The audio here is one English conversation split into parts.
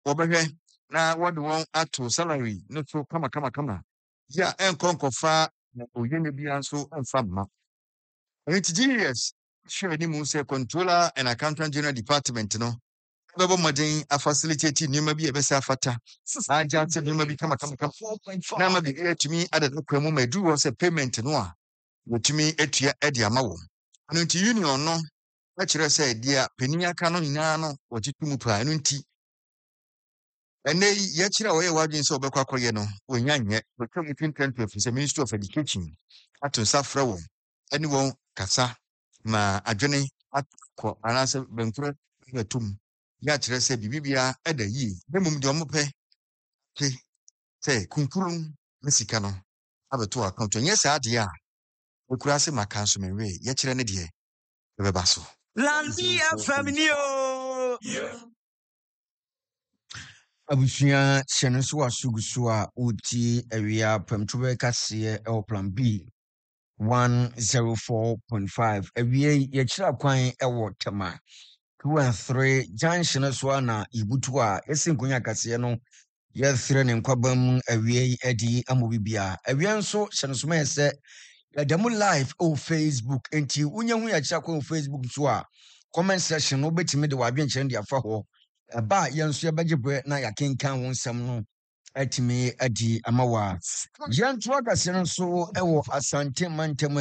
wɔbɛhwɛ na wɔde wɔn ato salary no so kama ya nkɔnkɔfa na oyɛ bi nso mfa mma enti GES hwɛ ni mu sɛ controller and accountant general department no bɛbɔ mmɔden a facilitate nneɛma bi a ɛbɛsɛ afata agya ate nneɛma bi kama na ama bi atumi adada kwa mu ma ɛduru hɔ sɛ payment no a wɔtumi atua de ama wɔn ɛno nti union no akyerɛ sɛ deɛ panin aka no nyinaa no wɔgye to mu paa ɛno nti ɛnɛ yi yɛkyerɛ a wɔyɛ wadwin sɛ wɔbɛkɔ akɔyɛ no wɔnya nyɛ wɔtwa mu 2020 sɛ Ministry of Education ato nsa frɛ wɔn ɛne wɔn kasa ma adwene akɔ anaasɛ bɛnkorɔ bɛtum yɛakyerɛ sɛ bibibia ɛda yie na mmom deɛ ɔmopɛ pe sɛ kunkurum ne sika no abɛto account nyɛ saa adeɛ a wɔkura sɛ maka nso menwe yɛkyerɛ ne deɛ ɛbɛba so Landia Feminio Abusua hyɛno so asugu so a wotie awia pamtwe kaseɛ ɛwɔ plan B 104.5 awia yɛkyerɛ kwan ɛwɔ tema 2 and 3 junction so na ibutu a esi nkonya kaseɛ no yɛthre ne nkwabam awia yi adi amobibia awia nso hyɛno so mɛ sɛ yɛdamu live o Facebook enti wonya hu yɛkyerɛ kwan o Facebook so a comment section no betimi de wadwenkyerɛ de afa hɔ ba yɛnso yɛbɛgye brɛ na yɛkenkan wo nsɛm no atimi adi ama wa yɛnto akase no so ɛwɔ asante mantam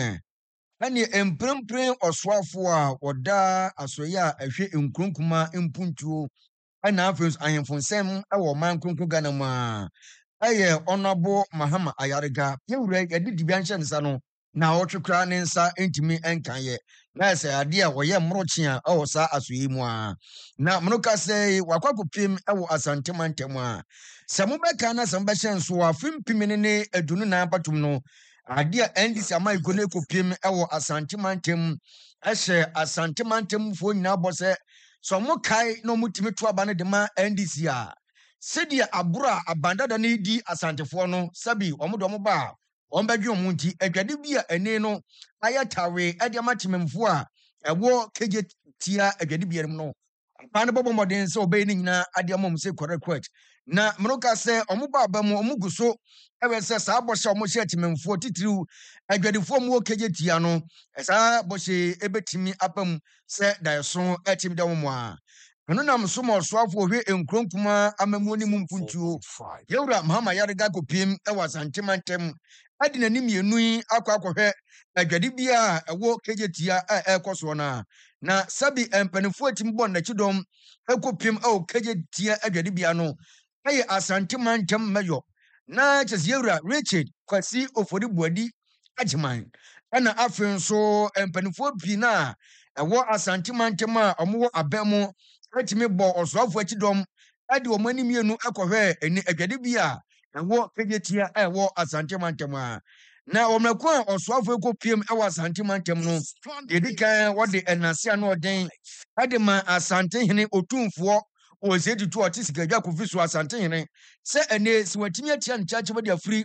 ɛne mprempren ɔsoafo a wɔda asɔyɛ a ɛhwɛ nkronkuma mpuntuo ɛna afei ahemfo nsɛm ɛwɔ man kronkron Ghana mu a ɛyɛ ɔnabo Mahama Ayarega yɛwura yɛde dibia nhyɛ nsa no na ɔtwekura ne nsa ntimi ɛnkanyɛ na ɛsɛ adeɛ a wɔyɛ mmorɔkye a ɛwɔ saa asɔyɛ mu a na mmonoka sɛ wakwakɔpem ɛwɔ asante mantam a sɛ mobɛka na sɛ mobɛhyɛ nso a fimpim ne adunu na batom no adeɛ a NDC ama ikone kopiem ɛwɔ asante mantam ɛhyɛ asante mantamfoɔ nyinaa bɔ sɛ sɛ ɔmo kae na ɔmo timi to aba no de ma NDC a sɛdeɛ aboro a abandada no di asantefoɔ no sabi ɔmo de ɔmo ba a ɔmo bɛdwe ɔmo nti adwade bi a ɛne no ayɛ tawe ɛde ama tememfoɔ a ɛwɔ kegye tia adwade bi anim no apaa no bɔbɔ mmɔden sɛ ɔbɛyɛ no nyinaa ade ama ɔmo sɛ correct na mmeroka sɛ ɔmo ba aba mu ɔmo gu so ɛwɛ sɛ saa bɔhyɛ a ɔmo hyɛ tememfoɔ titiriw adwadefoɔ mu wɔ kegye tia no saa bɔhyɛ ɛbɛtumi aba mu sɛ daeso ɛtumi da wɔn a ɛno nam so ma ɔsoafo ɔhwɛ nkronkuma amamuo ne mu mpuntuo yɛwura Mahama Ayarega kopiem ɛwɔ asante mantam adi n'anim mmienu yi akɔhwɛ adwade bi a ɛwɔ kegye tia a ɛrekɔ soɔ no na sabi mpanimfoɔ atimi bɔ n'akyi dɔm ɛkɔpiem ɛwɔ kegye tia adwade bia no ɛyɛ asante mantam mɛyɔ na kyɛ sɛ yɛwura Richard Kwasi Ofori Buadi agyeman ɛna afei nso mpanimfoɔ pii na ɛwɔ asante mantam a ɔmo wɔ abɛn mu atimi bɔ ɔsoafo akyi dɔm ɛde wɔn anim mmienu akɔhwɛ ɛni adwade bi a ɛwɔ kegye tia a ɛwɔ asante mantam a na ɔmɛko a ɔsoafo ekɔpiem ɛwɔ asante mantam no yɛdi kan wɔde ɛnase ano ɔden ɛde ma asante hene otumfoɔ ɔsɛ tutu ɔte sikadwa kofi so asante hene sɛ ɛne si watimi atia ne kyakye bɛde afiri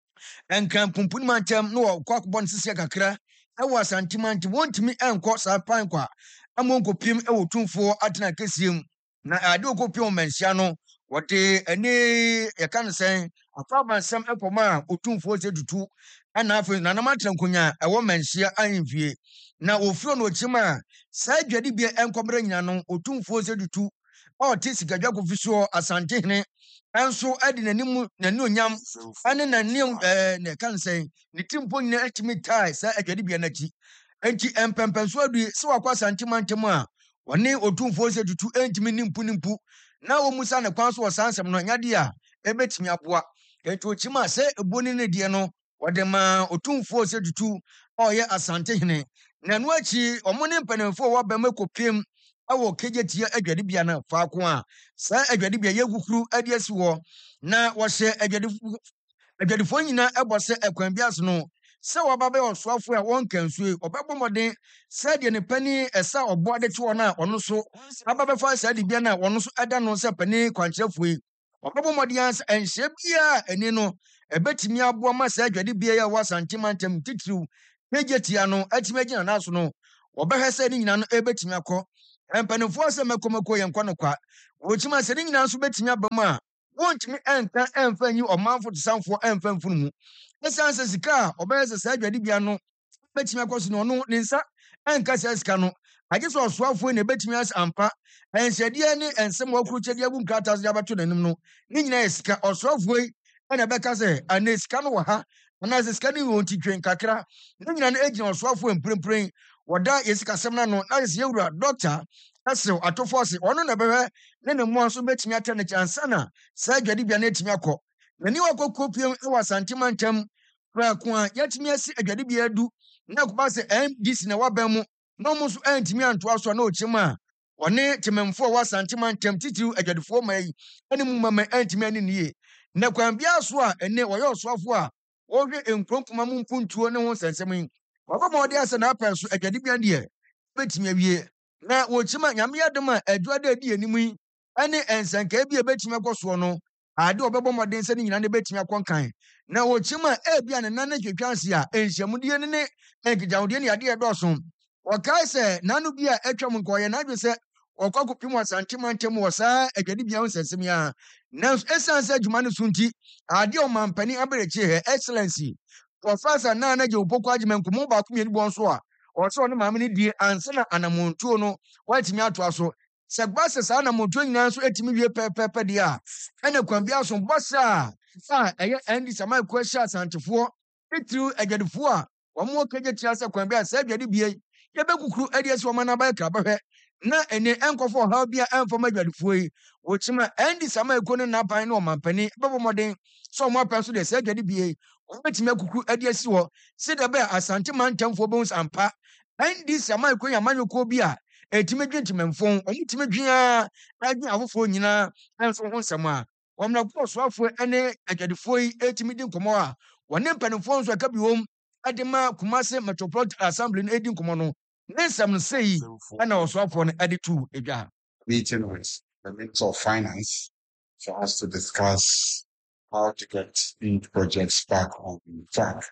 ɛnkan pumpuni mantam na wɔkɔ akɔbɔ ne sisia kakra ɛwɔ asante mantam wɔntumi ɛnkɔ saa pan kwa ama nkɔpiem ɛwɔ otumfoɔ atena kɛseɛ mu na ade okɔpiem ɔmanhyia no wɔde ɛne yɛka no sɛn afabansɛm ɛkɔma a otumfoɔ sɛ tutu ɛna afei nanam atena nkonya ɛwɔ manhyia ahemfie na ofiro no okyim a saa adwade bia ɛnkɔmmerɛ nyina no otumfoɔ sɛ tutu ɔte sikadwa kofi so asante hene ɛnso ɛde n'ani onyam ɛne n'anim ne ka no sɛn ne timpo nyina atumi tae saa adwade bia n'akyi enti mpɛmpɛnso adu sɛ wakɔ asante mantam a wɔne otumfoɔ sɛ tutu ɛntumi ne mpu na wɔn sa ne kwan so wɔ saa nsɛm no nyade a ɛbɛtumi aboa enti okyim a sɛ eboni ne deɛ no wɔde ma otumfoɔ sɛ tutu ɔyɛ asante hene na no akyi ɔmo ne mpanimfoɔ wɔ bɛm ekɔpiem ɛwɔ kegye tia adwade bia na faako a saa adwade bia yɛgukuru ade asi wɔ na wɔhyɛ adwadefoɔ nyinaa ɛbɔ sɛ ɛkwan bi ase no sɛ wɔba bɛyɛ ɔsoafo a wɔnka nsuo ɔbɛbɔ mmɔden sɛ deɛ ne pani ɛsa ɔboa de to no a ɔno so aba bɛfa saa de bia no a ɔno so ɛda no sɛ pani kwankyerɛfoɔ yi ɔbɛbɔ mmɔden sɛ ɛnhyɛ biara ani no ɛbɛtumi aboa ma saa adwade bia yɛ wɔ asante mantam titiriw kegye tia no atumi agyina n'aso no wɔbɛhwɛ sɛ ne nyinaa no ɛbɛtumi akɔ Empanifo se mekomeko ye nkwa no kwa. Wochima se ni nyina nso betimi abam a wontimi enka emfa nyi omanfo tsanfo emfa mfunu mu. Esanse sika obeyese sa adwade bia no betimi akoso no no ne nsa enka sa sika no. Age so osoafo ne betimi as ampa. Enhyede ne ensem wakuru chede abu nkrata so yabato nanim no. Ni nyina sika osoafo yi ena beka se ana sika no wɔ ha. Ana sika ni won titwen kakra. Ni nyina na egina osoafo emprempren. Wada yesika sem na no na yesi yewura doctor asew atofo ase ono na behwe ne mo nso betimi ata ne chansa na sa adwade bia na etimi akọ nani wakokopiem e wasantima ntam fra ko a yetimi asi adwade bia adu na kuba se MDC na waban mu no mo so antimi anto aso na ochima one tememfo wasantima ntam titiru adwadefo mai ene mu mama antimi ani niye na kwan bia so a ene woyɛ osoafo a wohwe enkronkoma mu mpuntuo ne ho sensem yi wabama ode ase na apenso adwade bia de betimi awie na wochima nyame yadom a adwade adi anim yi ane ensanka bia betimi akoso no ade obebo moden se ne nyina ne betimi akonkan na wochima bia ne nan twetwanse a enhyiamude ne enkijawde ne ade edoso wakai se nanu bia atwam nkoye na adwe se okwakopimu asantima ntem wo saa adwade bia onsensem ya na esansa adwuma no sunti ade o mampani aberechi he excellency professor na je upokwa ajimenku mu ba kumye ni bonso a ọsọ no maame ne die anse na anamontuo no watimi ato aso se gbase sa anamontuo nyina nso etimi wie pepepe de a ena kwan bia so bossa a eye andi samai kwahia asantefo etiru adwadefo a omo keje tia se kwan bia sa adwade bie ye bekukuru ade ase omo na ba ka bahwe na ene enkofo ha bia enfom adwadefo yi wochima andi samai ko ne na pan na omampani bebo moden so omo apan so de sa adwade bie obetimi akukuru ade ase wo se de ba asante mantamfo bons ampa andi samai ko yamanyo ko bia etime dwentimemfon omutime dwia adwen afofo nyina enso ho nsem a omna ko soafo ene adwadefo yi etime di nkomo a wone mpanimfo nso aka biwom adema Kumasi Metropolitan Assembly no edi nkomo no ne nsem no sei ana osoafo no ade tu edwa meeting with the Minister of Finance for us to discuss how to get these projects back on track.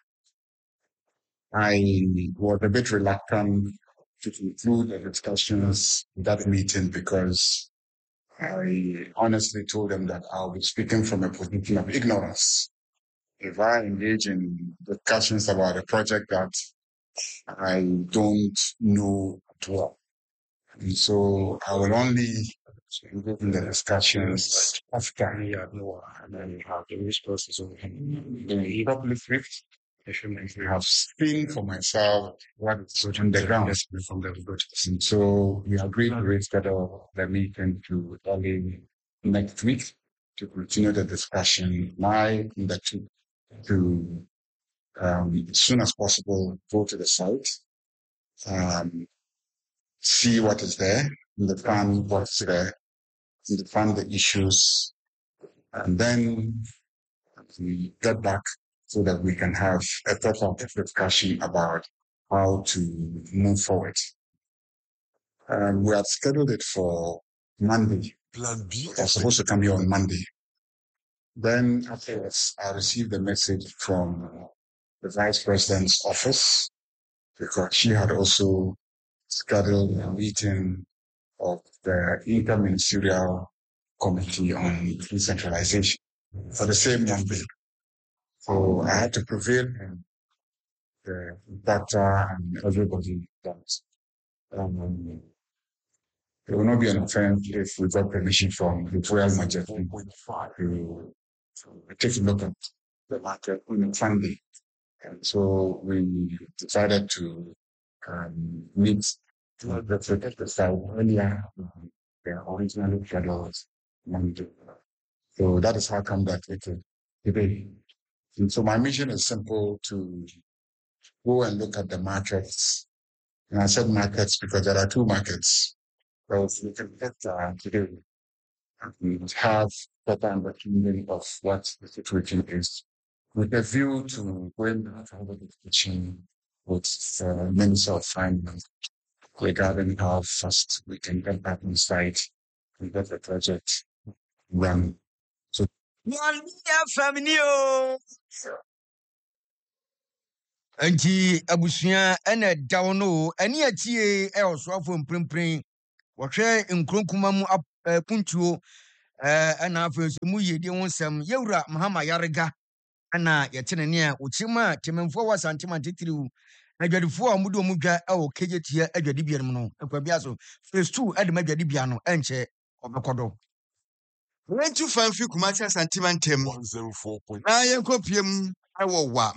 I was a bit reluctant to conclude the discussions in that meeting because I honestly told them that I'll be speaking from a position of ignorance. If I engage in discussions about a project that I don't know at all. And so I will only engage in the discussions after and then we have the resources of the public rift. We have seen for myself what is on the ground from the and so we agreed to reschedule the meeting to early next week to continue the discussion. My conductor to as soon as possible go to the site, see what is there, understand what's there, understand the issues, and then we get back so that we can have a proper discussion about how to move forward. We have scheduled it for Monday. Plan B. It was supposed to come here on Monday. Then afterwards, I received a message from the Vice President's office because she had also scheduled a meeting of the Interministerial Committee on Decentralization for the same Monday. So I had to prevail on the doctor and everybody that there will not be an offense if we got permission from the Royal Majesty to take a look at the market on Sunday. And so we decided to meet the site earlier than the originally scheduled Monday. So that is how come that we could today. And so my mission is simple: to go and look at the markets. And I said markets because there are two markets. So we can get today and have better understanding of what the situation is, with a view to going back over the discussion with the Minister of Finance regarding how fast we can get back on site and get the project run. So anti abusua ena dawo no ene atie e osoafo mprempren wɔhwɛ nkronkuma mu puntuo ɛna afei nso mu yie di ho nsɛm yɛwura mahama yarega ɛna yɛte ne ne a wɔkyerɛm a tememfoɔ wɔ asantema titiriw adwadifoɔ a wɔde wɔn dwa wɔ kegyetia adwadibea no mu no akwabia so phase 2 de ma adwadibea no ɛnkyɛ ɔbɛkɔdɔ. Wentu fanfi Kumasi Asantema ntem. 104. Na yenko piem ɛwɔ wa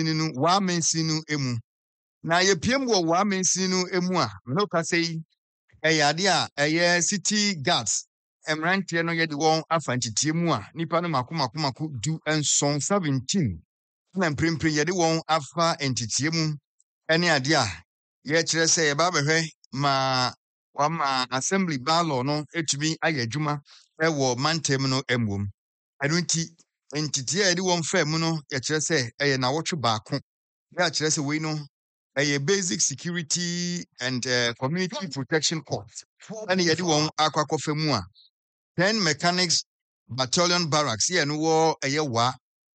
mensinu emu. Na ye piem wɔ wa mensinu emu a no ka sei ɛyade a ɛyɛ city guards emrantie no yɛde wɔn afantitie mu a nipa no mako du enson 17 na mprempren yɛde wɔn afa entitie mu ɛne ade a yɛkyerɛ sɛ yɛba bɛhwɛ ma wama assembly bylaw no etumi ayɛ adwuma ɛwɔ mantem no emwom ɛno nti entitie a yɛde wɔn fa mu no yɛkyerɛ sɛ ɛyɛ nawɔtwe baako yɛkyerɛ sɛ wei no ɛyɛ basic security and community protection corps ɛne yɛde wɔn akɔfa mu a 10 mechanics battalion barracks yɛ no wɔ ɛyɛ wa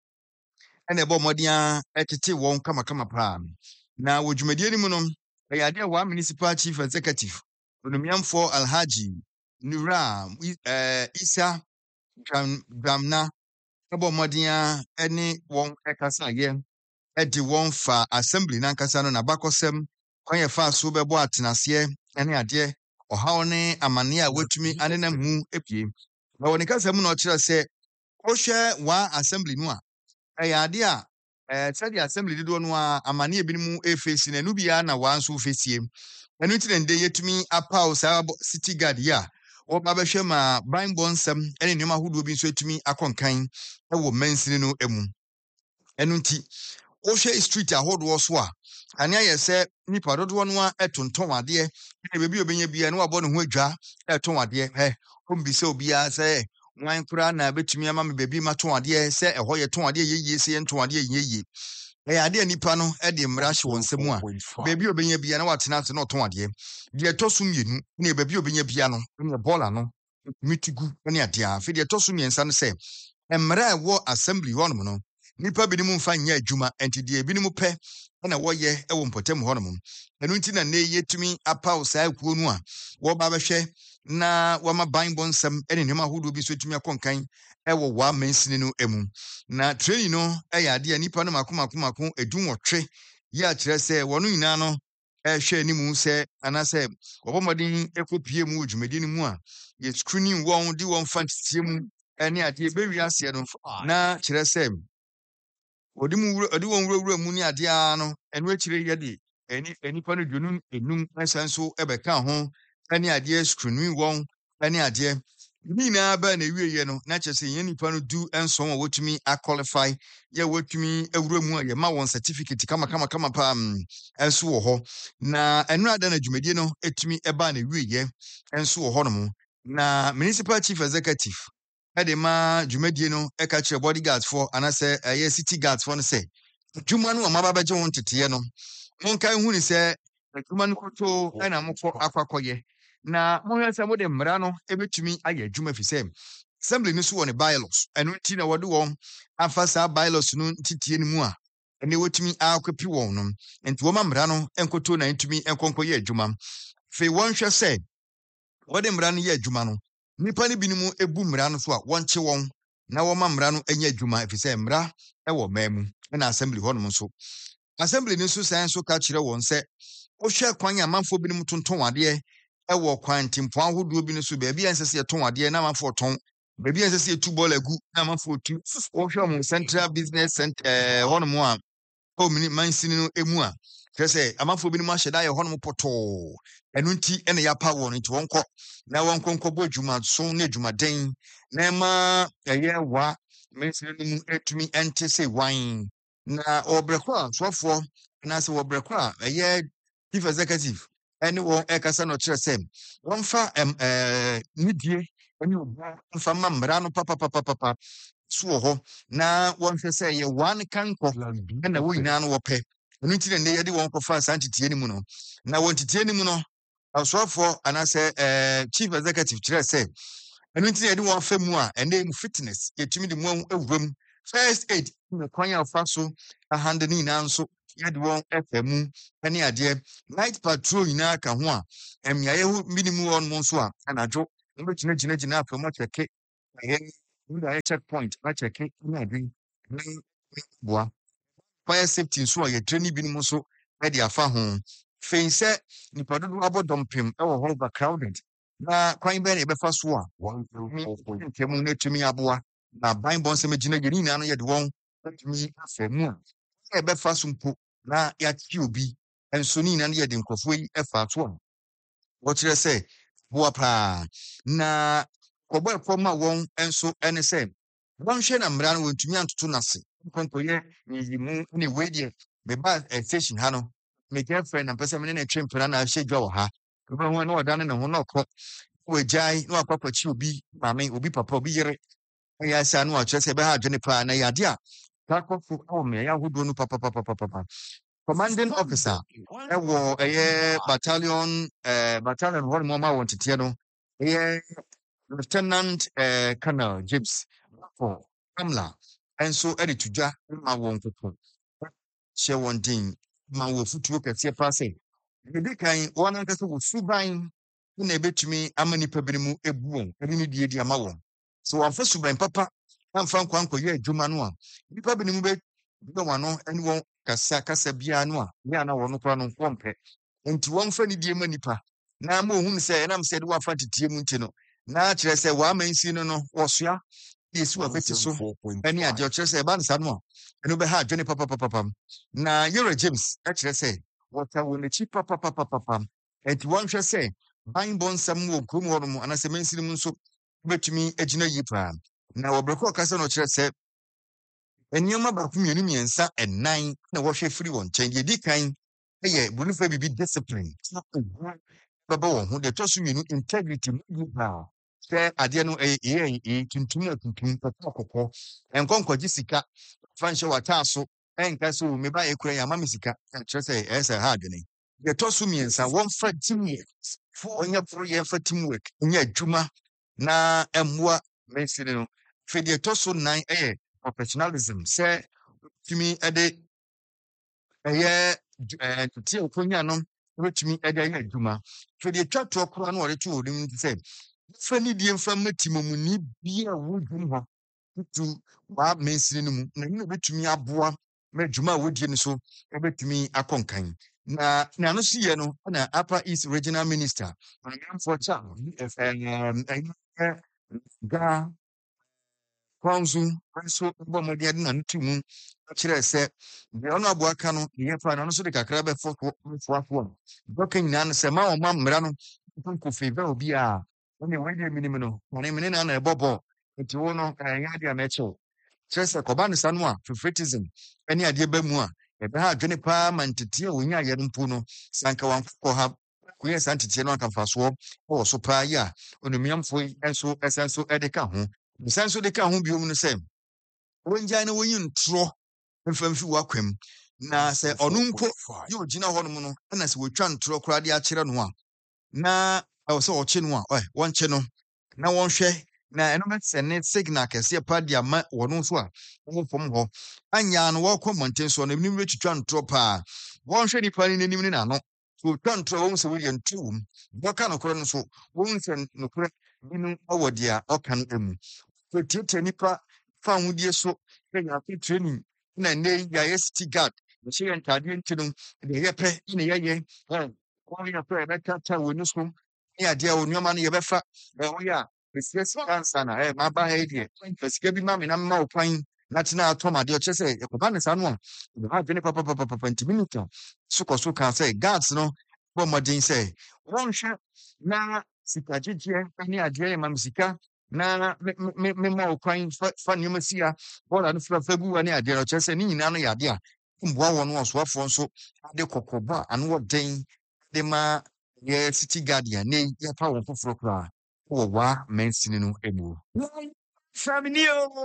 ɛna ɛbɔ mmɔden ɛtete wɔn kamakama paa na wɔ dwumadie no mu no ɛyɛ ade a wa municipal chief executive onumiamfo alhaji nura isa dramna ɛbɔ mmɔden ɛne wɔn ɛkasa yɛ ɛde wɔn fa assembly nankasa no na bakɔsɛm kwan yɛ fa so bɛbɔ atenaseɛ ɛne adeɛ ɔhaw ne amane a watumi anenam mu epie na wɔn kasa mu na ɔkyerɛ sɛ ɔhwɛ wa assembly no a ɛyɛ ade a sɛdeɛ assembly dodoɔ no a amane ebinom efesi na ɛnu biara na wa nso fesie ɛnu ti na nde yɛtumi apaw saa city guard yi a wɔba bɛhwɛ ma banbɔ nsɛm ɛne nneɛma ahodoɔ bi nso etumi akɔnkan ɛwɔ mɛnsini no emu ɛnu nti ɔhwɛ street ahodoɔ so a ane ayɛ sɛ nipa dodoɔ no a ɛtontɔn adeɛ ɛna beebi a obenya bia no wabɔ ne ho adwa ɛtɔn adeɛ ɔmbisa obiara sɛ wan koraa na betumi ama me beebi ma tɔn adeɛ sɛ ɛhɔ yɛ tɔn adeɛ yɛyie sɛ yɛntɔn adeɛ yɛyie ɛyɛ adeɛ nipa no ɛde mmara hyɛ wɔn nsam a beebi a obenya bia na watena ase na ɔtɔn adeɛ deɛ ɛtɔ so mmienu ne beebi a obenya bia no ne bɔɔla no mitugu ne adeɛ afei deɛ ɛtɔ so mmiɛnsa no sɛ mmara a ɛwɔ assembly hɔnom no nipa bi ne mu mfa nyɛ adwuma enti deɛ ebi ne mu pɛ ɛna wɔyɛ ɛwɔ mpɔtam hɔnom ɛno nti na ne yɛtumi apaw saa kuo no a wɔba bɛhwɛ na wɔma banbɔ nsɛm ɛne nneɛma ahodoɔ bi nso tumi akɔnkan ɛwɔ waa mansini no emu na training no ɛyɛ adeɛ nipa no mako edunwɔtwe yɛ akyerɛ sɛ wɔn nyinaa no ɛhwɛ anim sɛ anaasɛ wɔbɔ mmɔden ɛkɔpie mu wɔ dwumadie no mu a yɛ screening wɔn de wɔn fa ntetie mu ɛne adeɛ bɛwi aseɛ no na kyerɛ sɛ ɔde wɔn wurawura mu ne adeɛ no ɛno akyire yɛde nipa no duonu enum ɛsan so ɛbɛka ho ɛne adeɛ screening wɔn ɛne adeɛ ne nyinaa bɛɛ na ewieɛ no na kyerɛ sɛ yɛn nipa no du nson a wɔtumi aqualify yɛ wɔtumi awura mu a yɛma wɔn certificate kama paa ɛnso wɔ hɔ na ɛno ada na dwumadie no etumi ɛbaa na ewieɛ ɛnso wɔ hɔ nom na municipal chief executive ɛde ma dwumadie no ɛka kyerɛ bodyguards for anaasɛ ɛyɛ city guards for no sɛ dwuma no a maba bɛgye wɔn teteɛ no monka hu ne sɛ dwuma no koto ɛna mokɔ akɔkɔyɛ na mohwɛ sɛ mode mmara no ɛbɛtumi ayɛ adwuma fi sɛ assembly no so wɔ ne bylaws ɛno nti na wɔde wɔn afa saa bylaws no ntitie no mu a ɛne wɔtumi akɔpi wɔn no nti wɔma mmara no ɛnkoto na ntumi ɛnkɔnkɔyɛ adwuma fei wɔnhwɛ sɛ wɔde mmara no yɛ adwuma no nipa no binom ebu mmara no so a wɔnkye wɔn na wɔma mmara no ɛnyɛ adwuma ɛfiri sɛ mmara ɛwɔ man mu ɛna assembly hɔnom nso assembly no nso san so ka kyerɛ wɔn sɛ wohwɛ kwan a amanfoɔ binom tontɔn adeɛ ɛwɔ kwan ntimpo ahodoɔ bi no so baabi a nsɛ sɛ yɛtɔn adeɛ na amanfoɔ tɔn baabi a nsɛ sɛ yɛtu bɔɔla agu na amanfoɔ tu wohwɛ wɔn central business center hɔnom a ɔmini mansini no emu a kyerɛ sɛ amanfoɔ binom ahyɛ da yɛ hɔnom pɔtɔɔ ɛno nti ɛna yɛapa wɔn nti wɔnkɔ na wɔnkɔnkɔbɔ adwumaso ne adwumaden na ɛma ɛyɛ wa mansini no mu etumi ɛnte sɛ wan na ɔbrɛkɔ a soafoɔ anaasɛ wɔbrɛkɔ a ɛyɛ chief executive ɛne wɔn ɛkasa na ɔkyerɛ sɛ wɔmfa nidie ɛne ɔbɔ mfa ma mmara no papapapapa so wɔ hɔ na wɔnhwɛ sɛ yɛ one kankɔ ɛna wɔn nyinaa no wɔpɛ ɛno nti na nnɛ yɛde wɔn kɔfa saa ntetie no mu no na wɔn ntetie no mu no asɔfoɔ anaasɛ chief executive kyerɛ sɛ ɛno nti na yɛde wɔn afa mu a ɛnɛ mu fitness yɛtumi de mu awura mu first aid na kwan a fa so ahande ni na nso yɛde wɔn ɛfa mu ne adeɛ night patrol nyinaa ka ho a mmeaeɛ ho minimum wɔn mo nso a anadwo gyina afɔ mu akyɛke ɛyɛ checkpoint akyɛke ne ade ne boa fire safety nso a yɛdre ne binom nso de afa ho fei sɛ nipa dodoɔ abɔ dɔmpem wɔ hɔ overcrowded na kwan bɛn na yɛbɛfa so a ntɛmu no atumi aboa na ban bɔ nsɛm gyina yɛn nyinaa no yɛde wɔn atumi afa mu a yɛbɛfa so mpo na yɛakye obi nso ne nyinaa no yɛde nkurɔfoɔ yi afa so a wɔkyerɛ sɛ boa paa na kɔbɔ ɛfɔm a wɔn nso ne sɛ wɔnhwɛ na mmara no wɔntumi antoto n'ase nkɔnkɔyɛ yiyimu ne wei deɛ bɛba station ha no me girlfriend na mpɛ sɛ mene ne twe mpena na ahyɛ dwa wɔ ha wobɛhu na ɔdane ne ho na ɔkɔ wɔagyae na wakɔakɔkyi obi maame obi papa obi yere ɛyɛ asa no wakyerɛ sɛ ɛbɛha adwene paa na yɛade a kakɔfo wɔ mmeɛyɛ ahodoɔ no papapapapapa commanding officer ɛwɔ ɛyɛ battalion hɔ ne mɔma wɔn teteɛ no ɛyɛ lieutenant colonel James for Kamla nso ɛde to dwa ma wɔn koko hyɛ wɔn din ma wɔ futuo kɛseɛ paa sɛ ɛdi kan wɔn ankasa wɔ suban na ɛbɛtumi ama nipa bi mu ebu wɔn ɛde ne die di ama wɔn so wɔamfa suban papa amfa nkwa nkɔyɛ adwuma no a nipa bi mu bɛ wɔn ano ne wɔn kasa biara no a ne ana wɔn kora no wɔmpɛ nti wɔmfa ne die ma nipa na ma ohun sɛ ɛnam sɛ de wɔafa tetie mu nti no na kyerɛ sɛ wɔama nsi no wɔsoa yɛsi wɔ bɛti so ɛne adeɛ ɔkyerɛ sɛ ɛba ne saa no a ɛno bɛha adwene papapapapam na Yɛrɛ James ɛkyerɛ sɛ wɔta wɔ n'akyi papapapapam ɛnti wɔnhwɛ sɛ ban bɔ nsɛm wɔ kurom hɔ no mu anaasɛ mansi no mu nso wobɛtumi agyina yie paa na wɔbrɛkɔ ɔkasa no ɔkyerɛ sɛ nneɛma baako mmienu mmiɛnsa ɛnan na wɔhwɛ firi wɔn nkyɛn deɛ di kan ɛyɛ bonifa bibi discipline bɛbɛ wɔn ho deɛ ɛtɔ so mmienu integrity mu yi paa sɛ adeɛ no ɛyɛ tuntum na tuntum kɔkɔɔ nkɔnkɔgye sika fa nhyɛ w'ataa so ɛnka sɛ o meba ɛkura yɛ ama me sika kyerɛ sɛ ɛyɛ sɛ ha adwene deɛ ɛtɔ so mmiɛnsa wɔmfa teamwork ɔnyɛ foro yɛmfa teamwork ɔnyɛ adwuma na ɛmmoa mɛnsini no afei deɛ ɛtɔ so nan ɛyɛ professionalism sɛ tumi ɛde ɛyɛ tete okonya no wobɛtumi ɛde ayɛ adwuma afei deɛ twa toɔ koraa no wɔde to wɔ nim sɛ fa ne die mfa mmati mamuni bia wodwum hɔ tutu waa mɛnsini no mu na ne wobɛtumi aboa ma adwuma a wodie no so wobɛtumi akɔ nkan na ano so yɛ no na Upper East Regional Minister ɔnamfoɔ kyɛ ga kwanzu nso bɔ mmɔden de n'ano to mu akyerɛ sɛ deɛ ɔno aboa ka no yɛ paa na ɔno nso de kakra bɛfoafoɔ bɔka nyinaa no sɛ ma ɔma mmara no nkɔ favor obi a ɔne wɔde minim no mene na ɛbɔ bɔ nti wo no ɛyɛ adeɛ a mɛkyɛw kyerɛ sɛ kɔba no sa no a favoritism ne adeɛ ba mu a ɛbɛha adwene paa ma nteteɛ a wɔnya ayɛ no mpo no sɛ anka wankɔ ha kɔyɛ saa nteteɛ no anka mfasoɔ wɔ so paa yi a onumiamfoɔ yi nso ɛsɛ nso de ka ho nsa nso de ka ho biom no sɛ wɔngyae na wɔnyi ntorɔ mfa mfi w'akwam na sɛ ɔno mpo yɛ ogyina hɔ nom no ɛna sɛ wɔtwa ntorɔ koraa de akyerɛ no a na ɛwɔ sɛ ɔkye no a wɔnkye no na wɔnhwɛ na ɛno bɛsɛ ne signal kɛseɛ pa de ama wɔno nso a wɔwɔ fam hɔ anyaa no wɔkɔ mmɔnten so no ebinom bɛtwitwa ntorɔ paa wɔnhwɛ nipa no n'anim ne n'ano so wɔtwa ntorɔ wɔn sɛ wɔyɛ ntu wɔ mu wɔka nokorɛ no so wɔn sɛ nokorɛ binom wɔ deɛ ɔka no mu wɔtiatia nipa fa ahodie so yɛ yɛafe training na nnɛ yɛayɛ city guard yɛhyɛ yɛ ntadeɛ nti no deɛ yɛpɛ ne yɛyɛ wɔyɛ pɛ yɛbɛtata wɔ ni so ne adeɛ a wɔ nneɛma no yɛbɛfa wɔyɛ a ɛsia sika nsa na maba ha yi deɛ fa sika bi ma me na mma wo kwan na tena atɔm adeɛ ɔkyerɛ sɛ yɛkɔba ne saa no a yɛbɛha adwene papapapapa nti minita sokɔ so kaa sɛ guards no bɔ mmɔden sɛ wɔnhwɛ na sika gyegyeɛ ne adeɛ yɛ ma me sika na mema wo kwan fa nneɛma si a bɔɔla no firafa gu wa ne adeɛ no ɔkyerɛ sɛ ne nyinaa no yɛ adeɛ a mboa wɔ no ɔsoafoɔ nso ade kɔkɔbɔ a ano wɔ den de ma yɛ city guardian ne yɛpa wɔn foforɔ koraa wɔ waa mansini no abuo Faminio.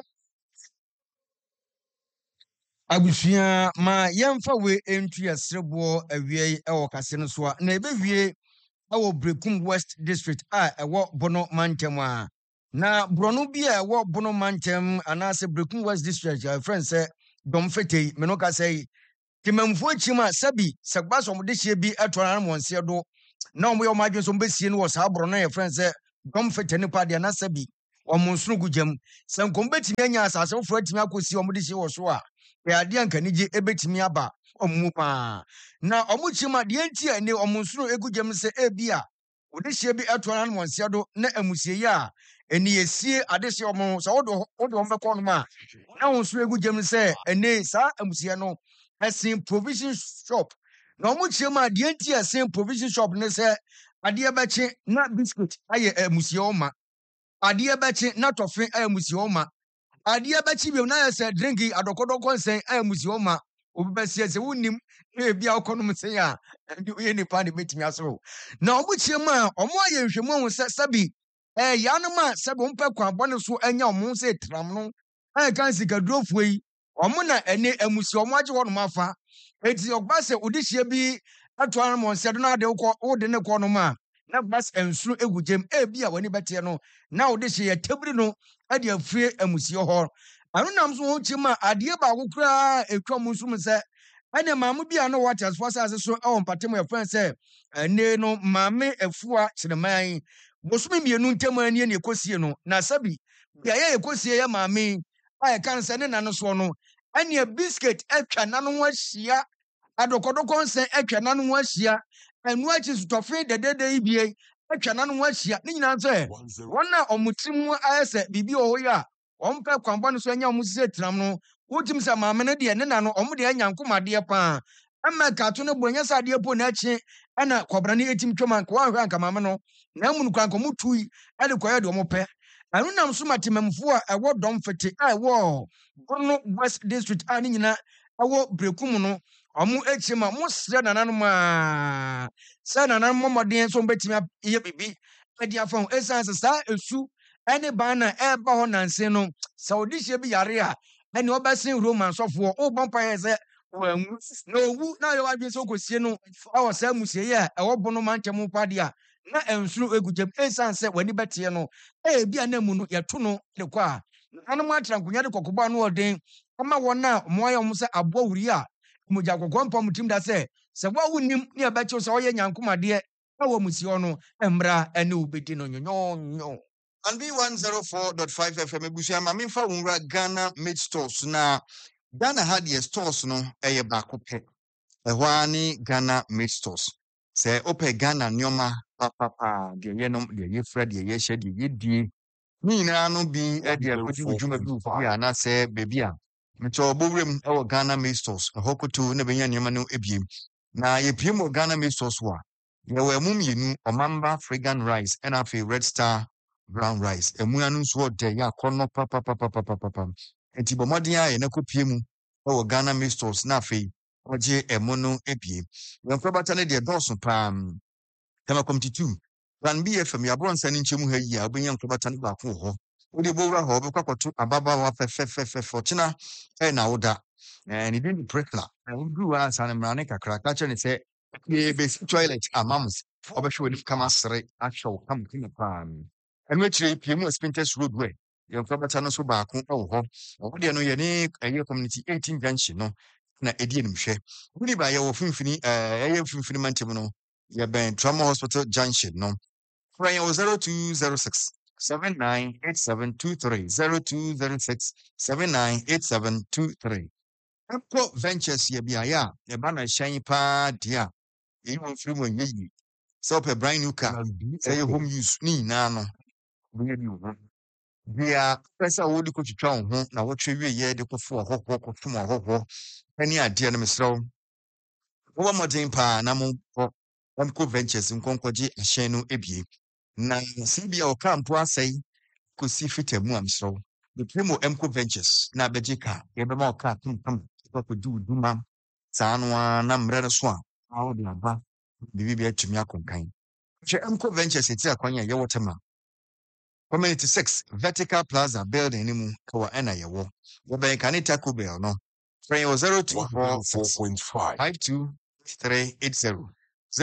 abusua ma yɛmfa we ntu yɛsereboɔ awia yi ɛwɔ kase no so a na ɛbɛwie ɛwɔ Brekum West District a ɛwɔ Bono Mantam a na Brono bi a ɛwɔ Bono Mantem anaasɛ Brekum West District a friend sɛ dɔm fetei me no ka sɛ timamfo chima sabi sagba so de hye bi atɔra no wɔnse do na ɔmo yɛ ɔmo adwen so mbesie no wɔ saa Brono yɛ friend sɛ dɔm fetei ne pa de na sabi ɔmo nsoro gugyam sɛ nkom betimi anya asase foforo atimi akosi ɔmo de hye wɔ so a ade ankanigye ebetimi aba ɔmo pa na ɔmo chima de enti a ne ɔmo nsoro egugyam sɛ ebia wode hye bi atɔra no wɔnse do na amusie yi a eni esie ade hye ɔmo sɛ wode ɔmo bɛkɔ no ma na ɔmo nsoro egugyam sɛ ene saa amusie no ɛsen provision shop na ɔmo chima de enti a ɛsen provision shop ne sɛ adeɛ bɛkye na biscuit ayɛ amusie ɔma adeɛ bɛkye na tɔfe ayɛ amusie ɔma adeɛ bɛkye bi na yɛ sɛ drinki adɔkɔdɔkɔ nsɛn ayɛ amusie ɔma obi bɛsie sɛ wonim na ebi akɔnom sɛn a ɛde oyɛ nipa ne betumi aso na ɔmo chima ɔmo ayɛ nhwɛmu ahụ sɛ sɛbi yanom a sɛbi ɔmo pɛ kwan bɔne so anya ɔmo sɛ tram no ayɛ kan sikadurofo yi ɔmo na ɛne amusie ɔmo agye hɔ nom afa eti ɔgba sɛ odi hyia bi ato ano mo nsɛdo na ade wode ne kɔ no ma na gbas ensuro egu gyem ebi a wani bɛteɛ no na wode hyia tebiri no ade afie amusie hɔ ano nam so ho kyima adeɛ ba akokora etwa mo nso mo sɛ ɛne maamu bi a no waters for asase so ɛwɔ mpatem yɛ fɛn sɛ ɛne no maame afua kyerɛman bosome mmienu ntam ani ne ekosie no na sabi bia yɛ ekosie yɛ maame a ɛka nsɛ ne nano so no ɛne biscuit atwa nano ho ahyia adɔkɔdɔkɔ nsɛn atwa nano ho ahyia ɛnu akyi sotɔfe dedede yi bie atwa nano ho ahyia ne nyinaa sɛ wɔn a ɔmo tirim ayɛ sɛ biribi wɔ hɔ yi a ɔmo pɛ kwanbɔ no so anya ɔmo sise tiram no wotim sɛ maame no deɛ ne nano ɔmo deɛ anya nkomadeɛ paa ɛmɛ kato no bɔ nyɛ sɛ adeɛ po n'akyi ɛna kɔbra ne etim twam anka wɔahwɛ anka maame no na emu no kwan kɔmo tui ɛde kɔyɛ deɛ ɔmo pɛ ɛno nam so ma temamfo a ɛwɔ dɔm fete a ɛwɔ Bono West District a ne nyina ɛwɔ Brekum no ɔmo ekyi ma mo srɛ nananom a sɛ nananom mmɔden so mbɛtumi ayɛ bibi ɛde afa ho esan sɛ saa esu ɛne ban na ɛba hɔ nanse no sɛ ɔde hyɛ bi yare a ɛne ɔbɛsen Roman sɔfoɔ ɔbɔ mpa yɛ sɛ wɔawu na owu na yɛ wadwe sɛ okosie no ɛwɔ saa musie yi a ɛwɔ Bono Mantem pade a na ensuro egu gyem esan sɛ wani bɛteɛ no ebi a na mu no yɛto no de kɔ a nanom atra nkonya de kɔkɔbɔ no ɔden ama wɔn a mo ayɛ wɔn sɛ aboa wuri a mo gya kɔkɔ mpa mo tim da sɛ wa wonim ne yɛbɛkyew sɛ ɔyɛ nyankomadeɛ ɛwɔ musie hɔ no mmra ɛne wobɛdi no nyonyonyo And B104.5 FM ebusua ma memfa wura Ghana Made Stores na Ghana ha deɛ stores no ɛyɛ baako pɛ ɛhɔ ne Ghana Made Stores sɛ opɛ Ghana nneɛma papapa deɛ yɛnom deɛ yɛfrɛ deɛ yɛhyɛ deɛ yɛdie ne nyinaa no bi ɛde akɔdi dwuma bi wɔ a na sɛ baabi a nti ɔbɔwuram ɛwɔ Ghana Made Stores ɛhɔ koto na bɛnya nneɛma no ebiem na yɛpiem wɔ Ghana Made Stores wɔ a yɛwɔ ɛmu mmienu ɔmamba Fragrant Rice ɛna afei Red Star brown rice emua no nso ɔdɛ yɛ akɔnɔ papapapapapapa nti bɔ mmɔden a yɛn akɔpie mu ɛwɔ Ghana Made Stores na afei ɔgye ɛmo no ebie yɛn mfra bata no deɛ dɔɔso paa kama kɔmtitu plan bi fm yɛaboro nsa ne nkyɛmu ha yi a wobɛnya mfra bata no baako wɔ hɔ wode bɔwura hɔ wobɛkɔ akɔto ababaawa fɛfɛfɛfɛ ɔkyena na woda ne din de Prekla woduru a sa ne mmara ne kakra ka kyerɛ ne sɛ yɛbɛsi toilet ama mo ɔbɛhwɛ w'anim kama sere ahwɛ wo kam kama paa ɛno akyire PM Spintex Road wɛ yɛmfa bɛta no so baako wɔ hɔ ɔdeɛ no yɛne ɛyɛ community 18 junction no na ɛdi animhwɛ woni ba yɛwɔ mfimfini ɛyɛ mfimfini mantam no yɛbɛn Trauma Hospital Junction no fra yɛwɔ 0206 798723 0206 798723 Apple Ventures yɛ biayɛ a yɛba na hyɛn paa deɛ a ɛyi wɔ mfiri mu ɛnyɛ yie sɛ ɔpɛ brand new car sɛ ɛyɛ home use ne nyinaa no bia pɛsɛ a wodi kɔtwitwa wo ho na wɔtwe wieyɛ de kɔfo ɔhɔhoɔ kɔfom ɔhɔhoɔ ɛne adeɛ no mesrɛ wo wowɔ mmɔden paa na monkɔ Mco Ventures nkɔnkɔgye ahyɛn no ebie na sɛ bia ɔka mpo asɛe kɔsi fita mu a mesrɛ wo bɛpire mu Mco Ventures na bɛgye ka yɛbɛma ɔka tomtom kɔkɔdi wo duma saa no a na mmerɛ no so a wode aba biribi bi atumi akɔnkan hwɛ Mco Ventures ɛti akwan a yɛwɔ tema Community 6 Vertical Plaza building ni mu kawa ɛna yɛwɔ yɛbɛn kane Taco Bell no frɛ yɛwɔ 0246 528380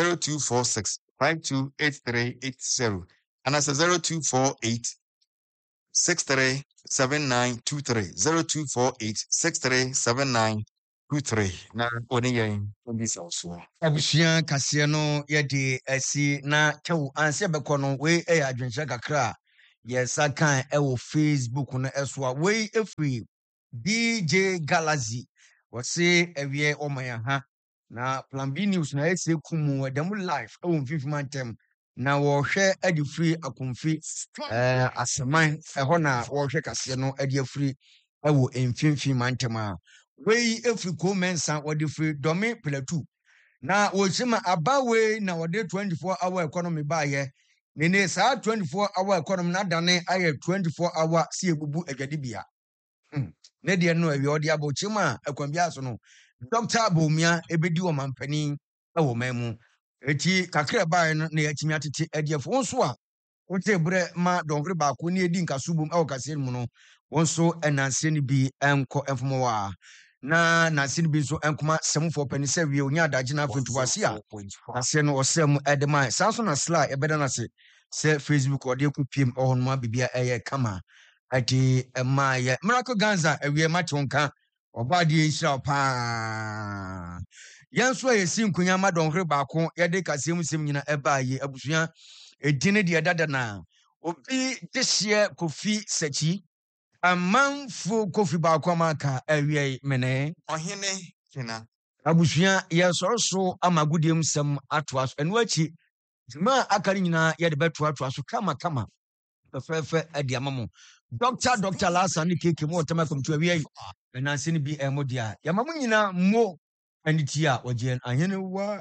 0246 528380 anaasɛ 0248 637923 0248 637923 na one yɛn obi sa so. abusua kaseɛ no yɛde asi na kyɛw anse bɛkɔ no wei ɛyɛ adwenkyerɛ kakra a yɛsa kan ɛwɔ Facebook no ɛso a wei ɛfiri DJ Galaxy wɔse awie ɔma yɛ ha na Plan B News na ɛsɛ kumu ɛda mu live ɛwɔ mfimfini ntɛm na wɔhwɛ ɛde firi akomfi aseman ɛhɔ na wɔhwɛ kaseɛ no ɛde afiri ɛwɔ mfimfini ntɛm a wei ɛfiri komensa wɔde firi dɔme platu na wɔhyɛma abawei na wɔde 24-hour economy baayɛ nene saa 24-hour economy na dane ayɛ 24-hour si ebubu adwadibea ne deɛ no awie ɔde abɔkyɛm a ɛkwambia so no Dr. Abomia ebedi wɔ mampanin ɛwɔ man mu eti kakra baayɛ no na yɛatumi atete adiɛfo wɔn so a wote brɛ ma dɔnkere baako ne edi nkaso bom ɛwɔ kaseɛ mu no wɔn so ɛnanse no bi ɛnkɔ ɛmfom wɔ a na nanse no bi nso ɛnkoma sɛmfoɔ pani sɛ wie onya adagye no afentuwase a aseɛ no ɔsɛm ɛde ma saa nso na sla ɛbɛda no ase sɛ Facebook ɔde kɔ piem ɛhɔ nom a biribia ɛyɛ kama ɛde ɛma yɛ Miracle Ganza awie makye nka ɔbaadeɛ nhyira paa yɛn nso a yɛsi nkonya ma dɔnkere baako yɛde kaseɛ mu sɛm nyina ɛbaa yɛ abusua ɛdin deɛ dada na obi de hyeɛ Kofi Sakyi amanfo Kofi baako amaka awie mene Ɔhene kena abusua yɛsɔre so ama gudiem sɛm atoa so ɛno akyi dwuma a aka no nyinaa yɛde bɛtoatoa so kama fɛfɛɛfɛ adi ama mo Dr. Lasa ne keke mu ɔtama kɔmtu awie yi ɛnanse no bi ɛmo deɛ a yɛma mo nyinaa mmo ɛne ti a wɔgye ahene wa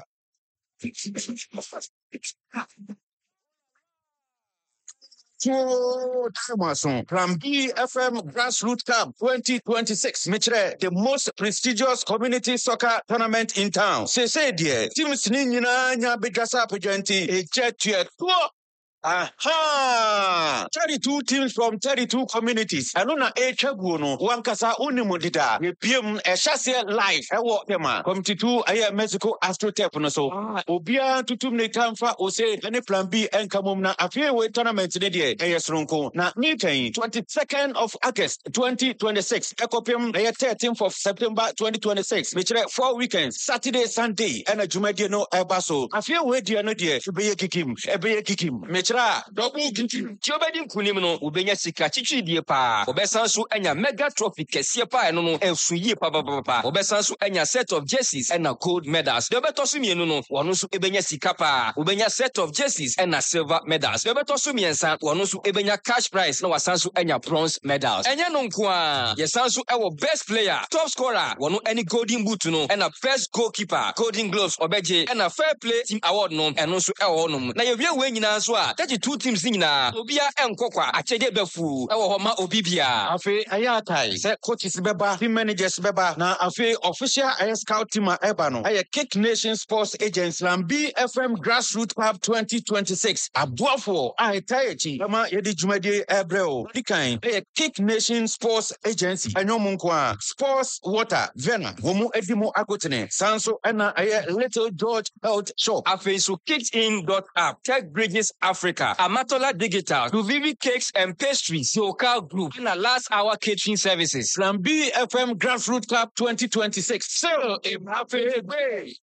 Plan B FM Grassroots Cup 2026. Mitre, the most prestigious community soccer tournament in town. Say dear, teams nina nya bidjasa pejenti e jet Aha! 32 teams from 32 communities. Anuna echagu no wankasa unimudida. Ye PM eshase live. Ewo tema. Committee 2 aye Mexico Astrotep no so. Obia tutum ne kamfa ose ene Plan B enkamum na afie we tournament ne de eyesronko. Na meeting 22nd of August 2026. Ekopim aye 13th of September 2026. Michire 4 weekends. Saturday, Sunday. Ena jumadi no ebaso. Afie we dia no de ebeye kikim. Michire double kikim. Tiobedi nkunim no ubenya sika chichidie pa. Obesan so enya mega trophy kese pa eno no ensuyi pa. Obesan so enya set of jerseys and gold medals. De obeto so mienu no wono so ebenya sika pa. Ubenya set of jerseys and silver medals. De obeto so miensa wono so ebenya cash prize na wasan so enya bronze medals. Enye no nko a yesan so ewo best player, top scorer, wono any golden boot no and best goalkeeper, golden gloves obeje and fair play team award no eno so ewo no. Na yewie we nyina so a 32 teams nyina obia enkokwa achede befu ewo ho ma obibia afi ayatai se coaches beba team managers beba na afi official air scout team eba no aye Kick Nation Sports Agents Plan B FM Grassroots Cup 2026 abuafo aitayechi kama yedi jumadi ebreo dikan aye Kick Nation Sports Agency enyomunko a Sports Water Vena womu edimo akotene sanso ena aye Little George Health Shop afi so kicksin.app Tech Bridges Africa Amatola Digital, Vivi Cakes and Pastries, Yoka Group, and a last hour catering services. Plan B FM Grassroots Cup 2026. So, happy day.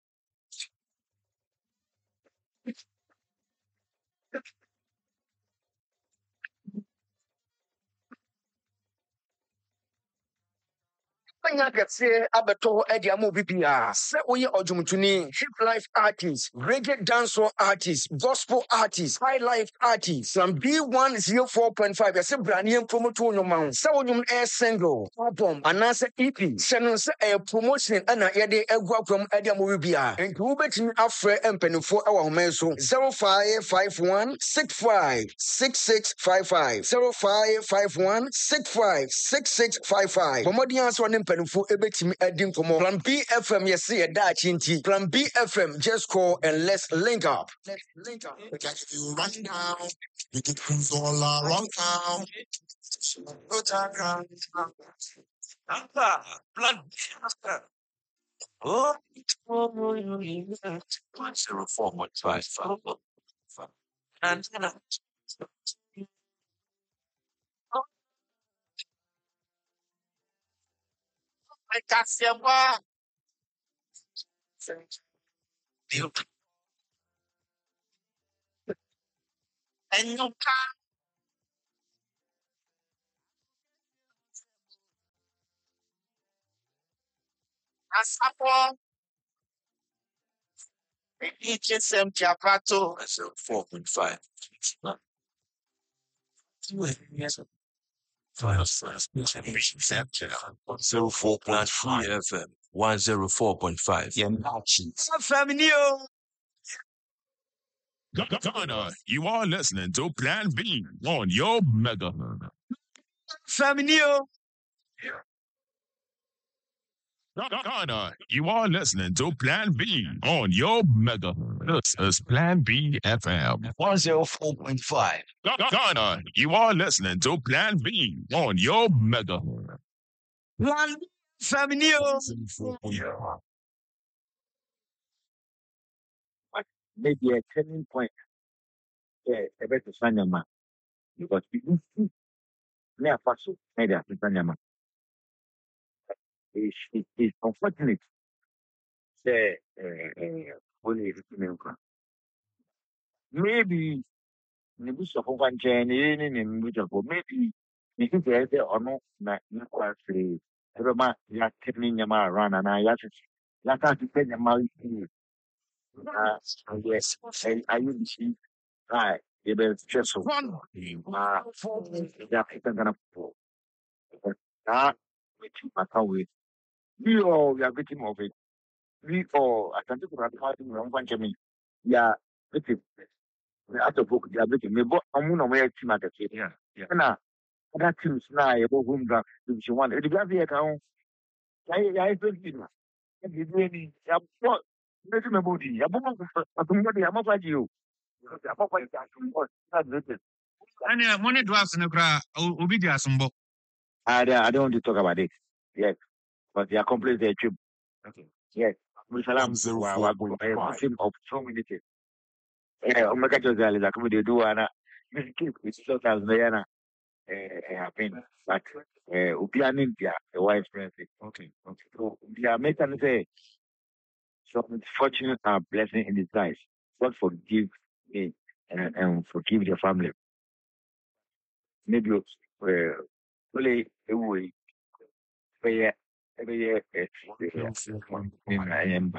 Anya kɛseɛ abɛtɔ ɛde ama obi bia sɛ woyɛ ɔdwomtoni hip life artist reggae dancehall artist gospel artist high life artist from B104.5 yɛsɛ braneɛ promoto nnwoma ho sɛ wo nnwom ɛyɛ single album anaasɛ EP hyɛ no sɛ ɛyɛ promotion ɛna yɛde agu akram ɛde ama obi bia nti wobɛtumi afrɛ mpanimfoɔ ɛwɔ ahoma so 0551 65 6655 0551 65 6655 bɔmmɔden a sɛ ɔne mpanimfoɔ ebetimi adi nkɔmmɔ Plan B FM yɛse yɛda akyi nti Plan B FM just call and let's link up. We can give you run down. We can cruise all around town. Plan B. Oh, 104.5. And So 4.5. 04.5 FM 104.5. Ghana, you are listening to Plan B on your mega. Ghana, you are listening to Plan B on your mega. This is Plan B FM 104.5. Ghana, you are listening to Plan B on your mega. Plan Family. Maybe a turning point. Yeah, a better Sanyama. Because you see, near Faso, maybe a Sanyama. It's unfortunate. Say, only maybe the boost of one chain in maybe you think there's or no, not quite free. Roma, you are turning your man around and I just like to tell your man. Yes, I will see. Right, you better just one. Yeah, I'm gonna pull. That which I can't wait. We all we are victim of it. We all I can do that party wrong one me. Yeah, victim. At the book, they are victim. Me but I'm gonna wear team at the table. Yeah. Now other teams now you go home that you want. It be account. I don't know. You do any. Yeah, what? Make me body. Yeah, but I'm not like you. I'm not like that. That's it. And money drafts in the crowd, Obi Jasumbo. I don't want to talk about it. Yes, but they accomplish their trip. Okay. Yes. Musalam, team of so many things. Yeah, Omega Josal is like they do, and keep it sometimes Diana happen. But Upian India, a wise friendship. Okay. So we are making say, some fortune and blessing in disguise. God forgive me and forgive your family. Maybe only a way. Every year, I am.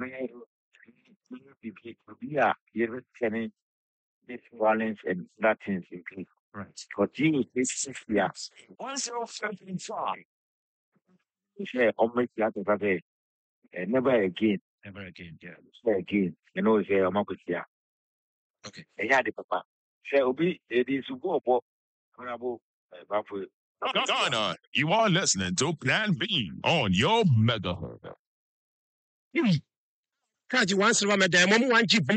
Yeah, you're telling this violence and that things in people. Right. Continue this 6 years. 105.5. Say, almost that of a never again. Never again. Yeah. Say again. You know, say, I'm not here. Okay. Yeah, the papa. Say, Obi, it is go honorable Bafu. Ghana, you are listening to Plan B on your mega. Kaji 1 silver medal, Mom 1 G.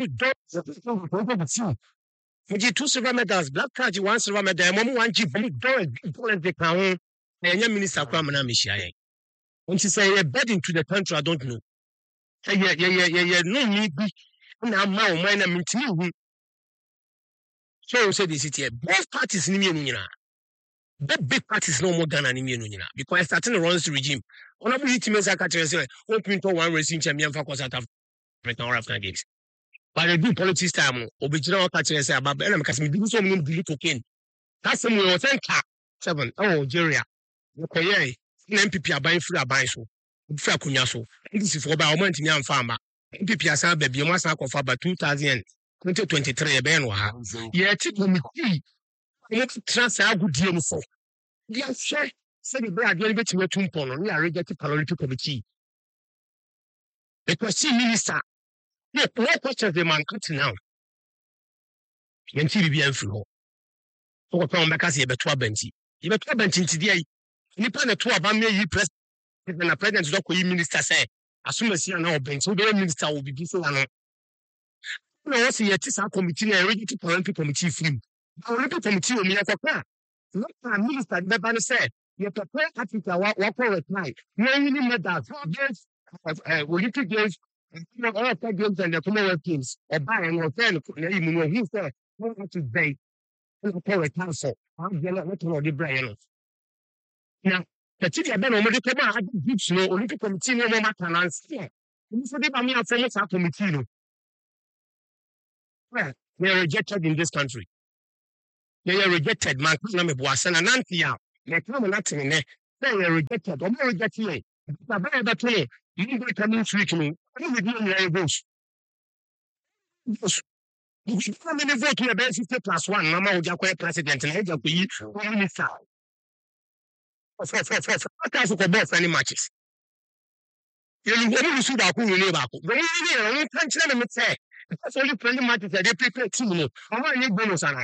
Fuji 2 silver medals, Black Kaji 1 silver medal, Mom 1 G. Bullet the crown, and your minister Kramana Mishia. When she say a bed into the country, I don't know. Say, yeah, no need be. Now, mine, I'm in. So, say this here. Both parties in Munina. That big parties no more Ghana in Munina because starting the runs regime. On a bit, Timesa Catcher, 1.1 racing champion for South African Games. But I do politics time. Original catcher say about them because we do so many delete cocaine. That's the more than 7. Oh, Jerry. Okay, MPP are buying free a buy so. Free Kunyaso. This is for about a month in young farmer. MPP are saying baby, you must have for about 2023 a ben wa. Yeah, it's me. Let's transfer good deal for. Yes, sir. Say the brand very bit to 2 pound. We are ready to political committee. Because see minister. Yeah, what questions the man cut now? Yɛnti biribi amfiri hɔ. So wɔpɛ wɔn bɛka sɛ yɛbɛto abɛnti. Yɛbɛto abɛnti nti deɛ yi, nnipa na ɛto aba mmea yi president na president dɔ kɔ yi minister sɛ asomasi ana ɔbɛnti wobɛyɛ minister wɔ biribi so ano. Na wɔ sɛ yɛte saa committee na yɛredi to Olympic committee firi mu. Olympic committee wɔ mu yɛkɔkɔ a na minister de bɛba no sɛ yɛpɛpɛ Africa wakɔ reply na yi ne medals against Olympic games all of the games and the Commonwealth Games. A buy and return. He said, "What to say?" Council. I'm going to the Brian. Now, Kati dia be no mo de ko ba groups no Olympic committee no mo mata na nse. Mo so de ba me afọ mo sa committee no. Well, they are rejected in this country. They are rejected. Man, na me boasa na nanti ya. Me come na tene ne. They are rejected. Omo rejected ye. Ba ba ba to you go come week no. You will do your votes. How many votes you be 50 plus 1 mama o jakwa president na jakwa yi minister. What else ko boss any matches? You will see ba ku ni ba ku. When you can't tell me say that's only friendly matches that they prepare team no. I want you bonus ana.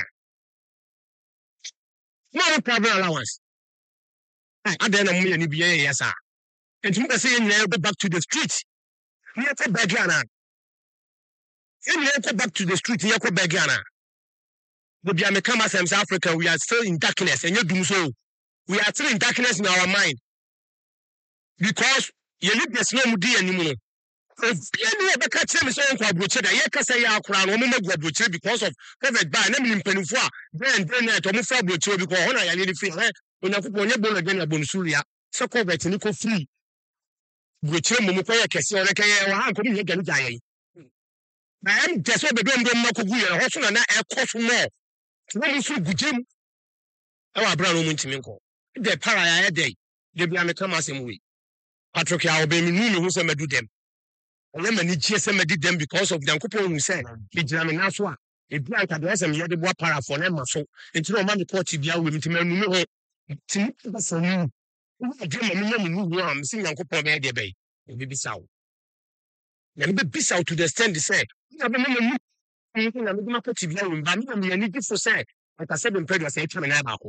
No problem allowance. I then am any be yes sir. And you say you go back to the street. You have to beg yana. You have to back to the street. You have to beg yana. The Biamekama South Africa, we are still in darkness, and you do so. We are still in darkness in our mind because you need the slow mudi anymore. If you ever catch them, so on Quabucha, you can say our crown, or Quabucha because of COVID by name in Penufua, then Tomufa Bucho, because I need to feel when you're born again, a Bonsuria, so COVID and Nico free. Which Mukoya Cassia, or how come you get dying? I am just what the Dom Makuya, and also an air cost more. What is so good, Jim? Our brown woman to Minko. The para day, they be American same way. Patrick, I'll be me who some do them. I am any GSM did them because of the couple who said, Benjamin Naswa. A black address and yet the war para for them, so until man report to be out with me to that's a new. I dream a I'm seeing Uncle Paul Bay, baby South. Let me be out to the stand, they say. I'm not put to be out, but I'm need to say, like I said in previous, I tell me about.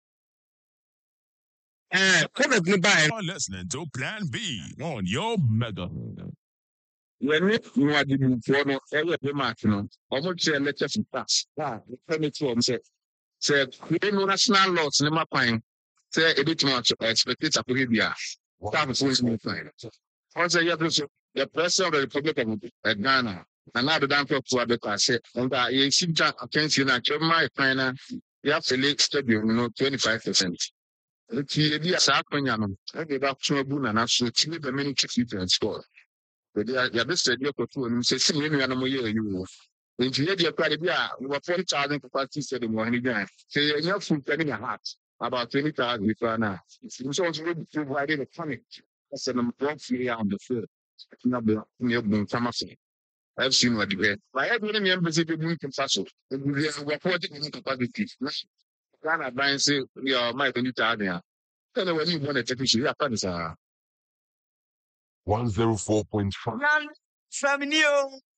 You're listening to Plan B on your Mega. When you are the informer, every match, almost a letter from pass. Say, national laws, never fine. Say, a bit much expected to be there. Time is no fine. Once a year, the president of the Republic of Ghana, and now the damn people are the say, and that you seem to against you, not your my final, you have to leak stadium, 25%. It's the Saquanian, I gave up to a boon and actually the many chicks you can score. But they are best at your two and say, see, any animal you. When you hear the Academia, we were 40,000 capacity said in one again. Say, you're full penny a hat, about 20,000 if I now. It's also provided a panic. I said, I'm wrong for you on the field. I've seen what you get. I have many members of the Winton Faso. We are reporting in capacity. Ghana buying say, we are my 20,000. Tell them when you want to take issue, you have 104.5. From New